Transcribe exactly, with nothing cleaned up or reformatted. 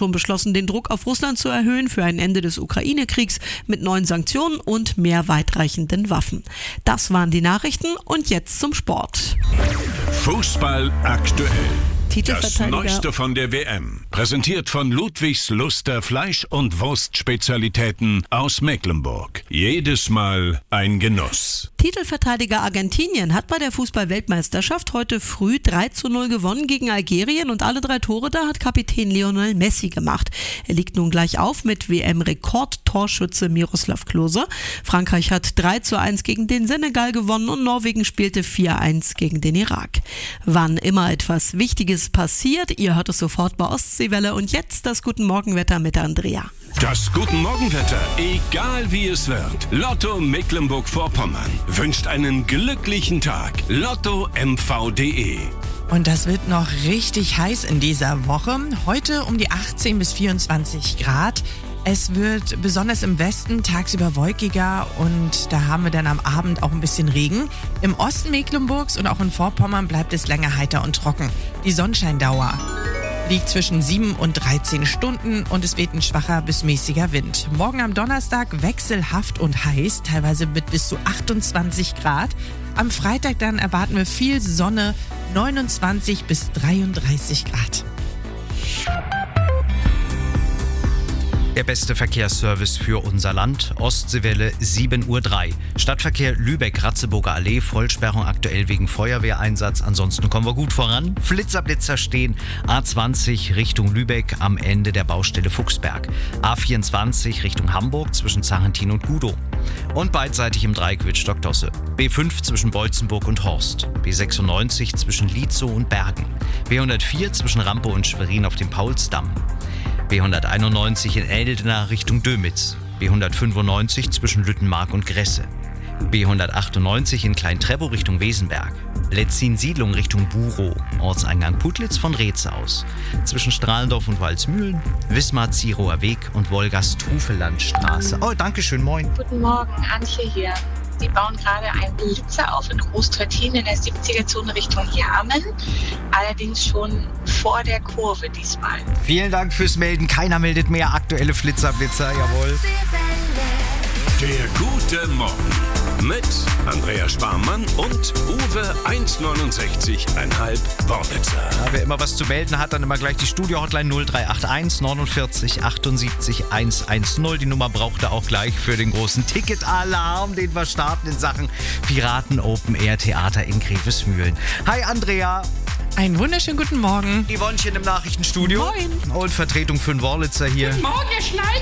schon beschlossen, den Druck auf Russland zu erhöhen für ein Ende des Ukraine-Kriegs mit neuen Sanktionen und mehr weitreichenden Waffen. Das waren die Nachrichten und jetzt zum Sport. Fußball aktuell. Das Titelverteidiger Neueste von der W M. Präsentiert von Ludwigs Luster Fleisch- und Wurstspezialitäten aus Mecklenburg. Jedes Mal ein Genuss. Titelverteidiger Argentinien hat bei der Fußball-Weltmeisterschaft heute früh drei zu null gewonnen gegen Algerien und alle drei Tore da hat Kapitän Lionel Messi gemacht. Er liegt nun gleich auf mit W M-Rekord-Torschütze Miroslav Klose. Frankreich hat drei zu eins gegen den Senegal gewonnen und Norwegen spielte vier eins gegen den Irak. Wann immer etwas Wichtiges passiert, ihr hört es sofort bei Ostseewelle und jetzt das Guten Morgenwetter mit Andrea. Das Guten Morgenwetter, egal wie es wird. Lotto Mecklenburg-Vorpommern wünscht einen glücklichen Tag. Lotto M V punkt de. Und das wird noch richtig heiß in dieser Woche. Heute um die achtzehn bis vierundzwanzig Grad. Es wird besonders im Westen tagsüber wolkiger und da haben wir dann am Abend auch ein bisschen Regen. Im Osten Mecklenburgs und auch in Vorpommern bleibt es länger heiter und trocken. Die Sonnenscheindauer liegt zwischen sieben und dreizehn Stunden und es weht ein schwacher bis mäßiger Wind. Morgen am Donnerstag wechselhaft und heiß, teilweise mit bis zu achtundzwanzig Grad. Am Freitag dann erwarten wir viel Sonne, neunundzwanzig bis dreiunddreißig Grad. Der beste Verkehrsservice für unser Land. Ostseewelle sieben Uhr drei. Stadtverkehr Lübeck-Ratzeburger Allee. Vollsperrung aktuell wegen Feuerwehreinsatz. Ansonsten kommen wir gut voran. Blitzerblitzer stehen. A zwanzig Richtung Lübeck am Ende der Baustelle Fuchsberg. A vierundzwanzig Richtung Hamburg zwischen Zarentin und Gudow. Und beidseitig im Dreieck Wittstock-Dosse. B fünf zwischen Beutzenburg und Horst. B sechsundneunzig zwischen Lietzow und Bergen. B hundertvier zwischen Rampe und Schwerin auf dem Paulsdamm. B hunderteinundneunzig in Eldena Richtung Dömitz, B hundertfünfundneunzig zwischen Lüttenmark und Gresse, B hundertachtundneunzig in Klein-Treppow Richtung Wesenberg, Letzin-Siedlung Richtung Burow, Ortseingang Putlitz von Reetz aus, zwischen Strahlendorf und Walsmühlen, Wismar-Zierower Weg und Wolgast-Hufelandstraße. Oh, danke schön, moin. Guten Morgen, Antje hier. Die bauen gerade einen Blitzer auf in Großteutin in der siebziger-Zone Richtung Jarmen. Allerdings schon vor der Kurve diesmal. Vielen Dank fürs Melden. Keiner meldet mehr aktuelle Flitzer-Blitzer, jawohl. Der gute Morgen mit Andrea Sparmann und Uwe eins neunundsechzig Komma fünf Worblitzer. Ja, wer immer was zu melden hat, dann immer gleich die Studio-Hotline null drei acht eins neunundvierzig achtundsiebzig hundertzehn. Die Nummer braucht er auch gleich für den großen Ticketalarm, den wir starten in Sachen Piraten Open Air Theater in Grevesmühlen. Hi Andrea. Einen wunderschönen guten Morgen. Die Wonchen im Nachrichtenstudio. Moin. Und Vertretung für den Worlitzer hier. Guten Morgen, ihr Schneider.